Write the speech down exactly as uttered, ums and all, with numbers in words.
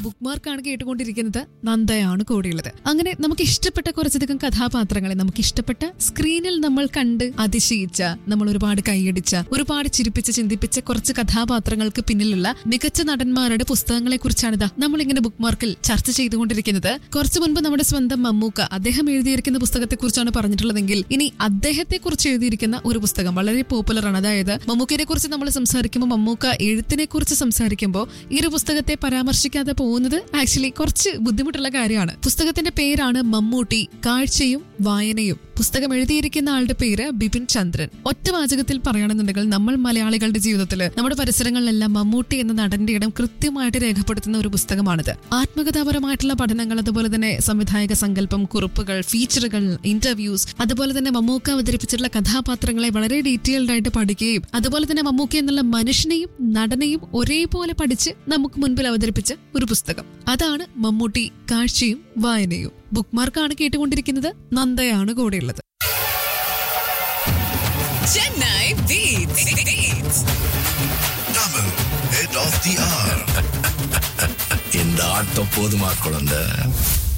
Book മാർക്കാണ് കേട്ടുകൊണ്ടിരിക്കുന്നത്. നന്ദയാണ് കൂടെയുള്ളത്. അങ്ങനെ നമുക്ക് ഇഷ്ടപ്പെട്ട കുറച്ചധികം കഥാപാത്രങ്ങളെ നമുക്ക് ഇഷ്ടപ്പെട്ട സ്ക്രീനിൽ നമ്മൾ കണ്ട് അതിശയിച്ച, നമ്മൾ ഒരുപാട് കൈയടിച്ച, ഒരുപാട് ചിരിപ്പിച്ച് ചിന്തിപ്പിച്ച കുറച്ച് കഥാപാത്രങ്ങൾക്ക് പിന്നിലുള്ള മികച്ച നടന്മാരുടെ പുസ്തകങ്ങളെ കുറിച്ചാണ് ഇതാ നമ്മൾ ഇങ്ങനെ ബുക്ക് മാർക്കിൽ ചർച്ച ചെയ്തുകൊണ്ടിരിക്കുന്നത്. കുറച്ചു മുൻപ് നമ്മുടെ സ്വന്തം മമ്മൂക്ക അദ്ദേഹം എഴുതിയിരിക്കുന്ന പുസ്തകത്തെ കുറിച്ചാണ് പറഞ്ഞിട്ടുള്ളതെങ്കിൽ ഇനി അദ്ദേഹത്തെ കുറിച്ച് എഴുതിയിരിക്കുന്ന ഒരു പുസ്തകം വളരെ പോപ്പുലർ ആണ്. അതായത് മമ്മൂക്കയെ കുറിച്ച് നമ്മൾ സംസാരിക്കുമ്പോൾ, മമ്മൂക്ക എഴുത്തിനെ കുറിച്ച് സംസാരിക്കുമ്പോൾ ഈ ഒരു പുസ്തകത്തെ പരാമർശിക്കാതെ പോകുന്നത് ആക്ച്വലി കുറച്ച് ബുദ്ധിമുട്ടുള്ള കാര്യമാണ്. പുസ്തകത്തിന്റെ പേരാണ് മമ്മൂട്ടി, കാഴ്ചയും വായനയും. പുസ്തകം എഴുതിയിരിക്കുന്ന ആളുടെ പേര് ബിപിൻ ചന്ദ്രൻ. ഒറ്റ വാചകത്തിൽ പറയുകയാണെന്നുണ്ടെങ്കിൽ നമ്മൾ മലയാളികളുടെ ജീവിതത്തിൽ നമ്മുടെ പരിസരങ്ങളിലെല്ലാം മമ്മൂട്ടി എന്ന നടന്റെ ഇടം കൃത്യമായിട്ട് രേഖപ്പെടുത്തുന്ന ഒരു പുസ്തകമാണിത്. ആത്മകഥാപരമായിട്ടുള്ള പഠനങ്ങൾ, അതുപോലെ തന്നെ സംവിധായക സങ്കല്പം, കുറിപ്പുകൾ, ഫീച്ചറുകൾ, ഇന്റർവ്യൂസ്, അതുപോലെ തന്നെ മമ്മൂക്ക അവതരിപ്പിച്ചിട്ടുള്ള കഥാപാത്രങ്ങളെ വളരെ ഡീറ്റെയിൽഡ് ആയിട്ട് പഠിക്കുകയും അതുപോലെ തന്നെ മമ്മൂക്ക എന്നുള്ള മനുഷ്യനെയും നടനെയും ഒരേപോലെ പഠിച്ച് നമുക്ക് മുൻപിൽ അവതരിപ്പിച്ച ഒരു പുസ്തകം. അതാണ് മമ്മൂട്ടി, കാഴ്ചയും വായനയും. ബുക്ക് മാർക്കാണ് കേട്ടുകൊണ്ടിരിക്കുന്നത്. നന്ദയാണ് കൂടെയുള്ളത്. Chennai Beats. Beats. Double head of the hour. இந்த ஆட்டம் போதுமா குழந்தை?